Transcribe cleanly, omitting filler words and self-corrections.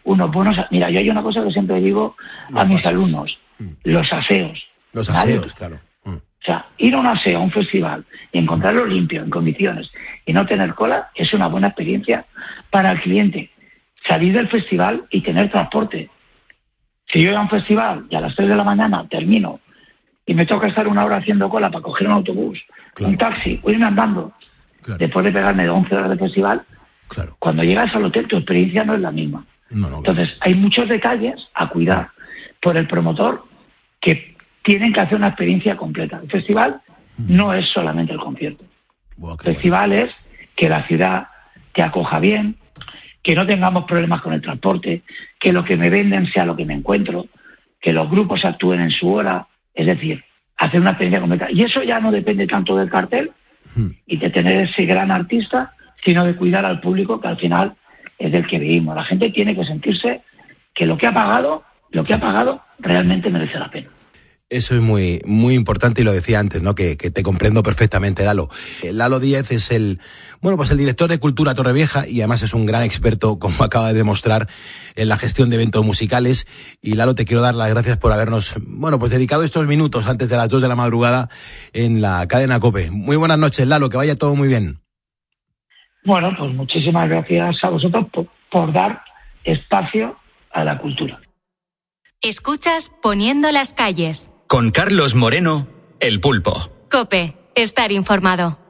unos buenos... Mira, yo hay una cosa que siempre digo a mis alumnos, los aseos. Los aseos, claro. O sea, ir a un aseo, a un festival, y encontrarlo limpio, en condiciones, y no tener cola, es una buena experiencia para el cliente. Salir del festival y tener transporte. Si yo voy a un festival y a las 3 de la mañana termino y me toca estar 1 hora haciendo cola para coger un autobús, un taxi, o irme andando, después de pegarme 11 horas de festival, cuando llegas al hotel tu experiencia no es la misma. Entonces, hay muchos detalles a cuidar por el promotor que tienen que hacer una experiencia completa. El festival no es solamente el concierto. El festival es que la ciudad te acoja bien, que no tengamos problemas con el transporte, que lo que me venden sea lo que me encuentro, que los grupos actúen en su hora, es decir, hacer una experiencia completa. Y eso ya no depende tanto del cartel y de tener ese gran artista, sino de cuidar al público, que al final es del que vivimos. La gente tiene que sentirse que lo que ha pagado realmente merece la pena. Eso es muy, muy importante y lo decía antes, ¿no? Que te comprendo perfectamente, Lalo. Lalo Díez es el director de Cultura Torrevieja y además es un gran experto, como acaba de demostrar, en la gestión de eventos musicales. Y Lalo, te quiero dar las gracias por habernos, dedicado estos minutos antes de las 2 de la madrugada en la cadena COPE. Muy buenas noches, Lalo, que vaya todo muy bien. Bueno, pues muchísimas gracias a vosotros por dar espacio a la cultura. Escuchas Poniendo las calles. Con Carlos Moreno, El Pulpo. COPE, estar informado.